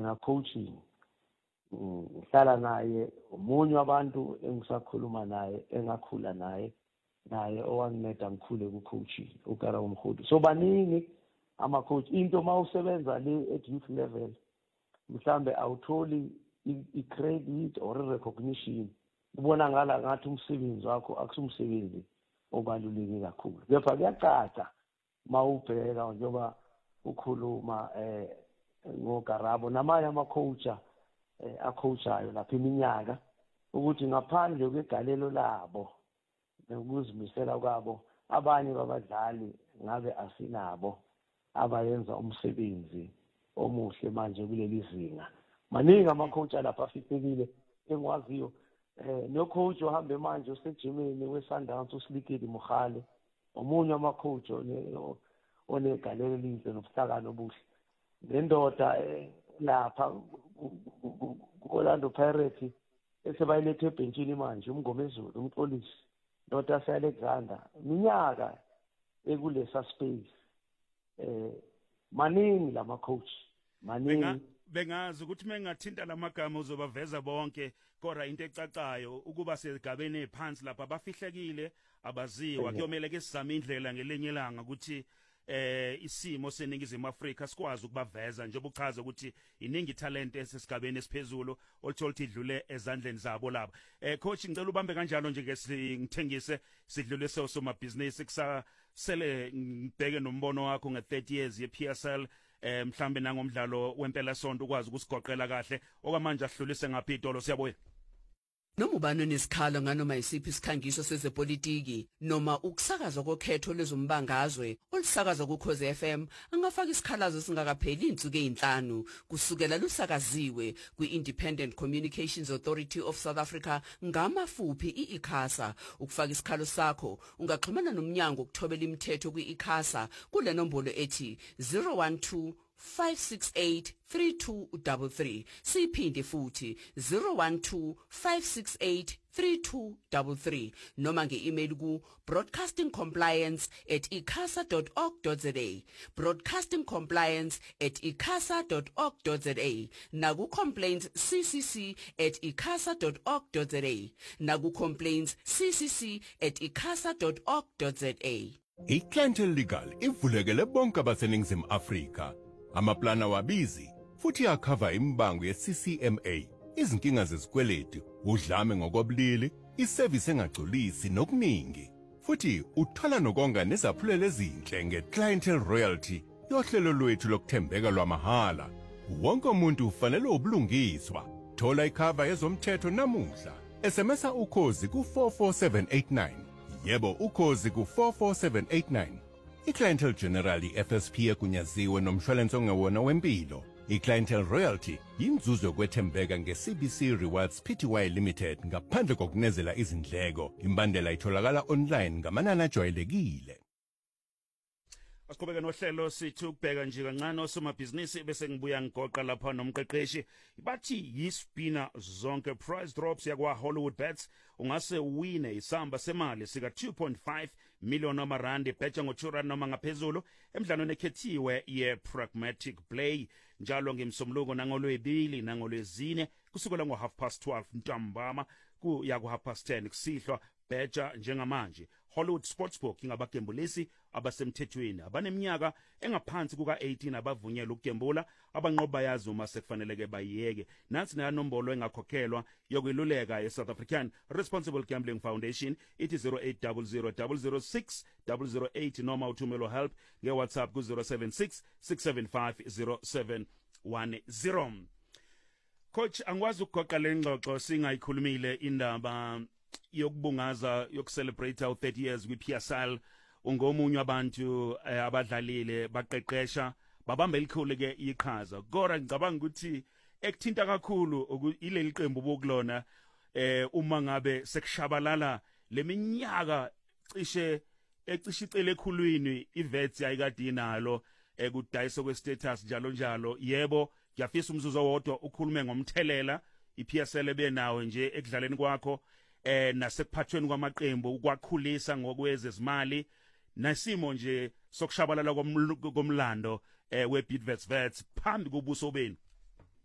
coaching ngihlala naye umunye wabantu engisakhuluma naye engakhula naye owanginceda ngikhule ku coaching uGara Umkhudu. So baningi ama coach into mawusebenza le at youth level mhlambe awutholi i-credit or recognition ubona ngala ngathi umsebenzi wakho akusumsebenzi obaluleke kakhulu. Kepha kuyacaca mawubheka njengoba ukhuluma ngoGarabo namanye ama-coacher acoachayo lapha iminyaka ukuthi ngaphandle kwegalelo labo nokuzimisela kwabo abanye babadlali ngabe asinabo abayenza umsebenzi omuhle manje kuleli zinga. Maningi ama-coacher lapha afihlekile engwaziyo no-coach ohambe manje usejimeni we-Sundowns uSilikedi Mogale omunye ama-coach onegalelo elinhle nobuhlakani obuhle. Nendoda lapha ku-Orlando Pirates esebayilethe ebhentshini manje uMngomezulu umxolisi Dr. Alexander minyaka ekulesa space maningi lama coach maningi bengazi ukuthi mengathinta lamagama uzobaveza bonke kodwa into ecacayo ukuba segabeni ephansi lapha abafihlekile abaziwa kuyomela ke sizama indlela ngelenye ilanga ukuthi isimo seningizimu Afrika sikwazi ukubaveza njengoba uchaza ukuthi iningi talent esesigabeni esiphezulu oluthola idlule ezandleni zabo laba. Coach ngicela ubambe kanjalo nje ke ngithengise sidlule soma business kusasele ngibheke nombono wakho nge30 years yePSL mhlambe nangomdlalo wempela sonto ukwazi ukusigoqela kahle okwamanje ahlulise ngaphi idolo siyabuya. Noma ubani nesikhalo nganoma isiphi isikhangiso sezepolitiki noma ukusakazwa kokhetho lezombangazwe olusakazwa kuKhozi FM angafaka isikhalazo singakapheli insuku ezinhlanu kusukela lusakaziwe kwi-Independent Communications Authority of South Africa ngamafuphi iICASA. Ukufaka isikhalo sakho ungaxhumana nomnyango ukuthobela imithetho kwi-ICASA kule nombolo ethi 012 5683233 siphinde futhi 012 noma nge-email ku broadcastingcompliance@icasa.org.za broadcastingcompliance@icasa.org.za naku complaints@icasa.org.za naku complaints@icasa.org.za. iClientele Legal ivulekele bonke abaseningizimu Afrika. Amaplana wabizi futhi akhava imbango ye-CCMA, izinkinga zezikweleti, udlame ngokobulili, iservice engagculisi nokuningi. Futhi uthola nokonga nezaphulelo ezinhle ngeClientele Royalty, yohlelo lwethu lokuthembeka lwamahala. Wonke umuntu ufanele ubulungiswa. Thola ikhava yezomthetho namuhla. SMSa ukhozi ku44789. Yebo ukhozi ku44789. iClientele General FSP egunyaziwe nomshwalense ongewona wempilo. iClientele Royalty yinzuzo yokwethembeka ngeCBC Rewards Pty Limited ngaphandle kokunezela izindleko. Imbandela itholakala online ngamanani ajwayelekile. Asiqhubeka nohlelo sithu ukubheka nje kancane osomabhizinisi bese ngibuya ngigoqa lapha nomqeqeshi. Bathi yispina zonke prize drops yakwa Hollywood Bets ungase uwine isamba semali sika 2.5 million amarandi betha ngo2 noma ngaphezulu emidlalweni ekhethiwe ye Pragmatic Play njalo ngemsomluko nangolwebili nangolwezine kusukela ngo12:30 ntambama kuya ku10:30 kusihlwa betha njengamanje. Hollywood Sportsbook ingabagembulisi abasemthethweni abaneminyaka engaphansi kuka18 abavunyelwa ukugembula abanqoba yazi uma sekufaneleke bayiyeke. Nansi nenombolo engakhokhelwa yokweluleka yeSouth African Responsible Gambling Foundation ithi 0800006008 noma uthumelo help ngeWhatsApp ku 0766750710. Coach angwazi ukugoqa lengxoxo singayikhulumile indaba yokubungaza yokucelebrate 30 years kwiPSL ungomunye abantu abadlalile baqeqesha babamba elikhulu ke iqhaza. Kodwa ngicabanga ukuthi ekuthinta kakhulu ileli qembu bokulona uma ngabe sekushabalala leminyaka cishe icele ekhulwini iVets ayikade inalo kudayisa kwestatus njalo njalo. Yebo ngiyafisa umzuzu owodwa ukhulume ngomthelela iPSL ebenawo nje ekudlaleni kwakho nasekuphathweni kwamaqembu ukwakhulisa ngokwezezimali nasimo nje sokushabalala komlando weBidvets Vets phambi kobuso benu.